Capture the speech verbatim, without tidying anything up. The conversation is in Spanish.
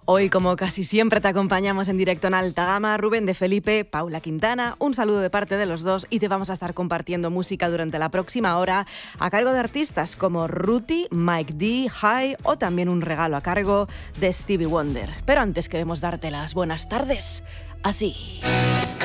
Hoy, como casi siempre, te acompañamos en directo en alta gama. Rubén de Felipe, Paula Quintana, un saludo de parte de los dos y te vamos a estar compartiendo música durante la próxima hora a cargo de artistas como Ruti, Mike D, High o también un regalo a cargo de Stevie Wonder. Pero antes queremos darte las buenas tardes, así.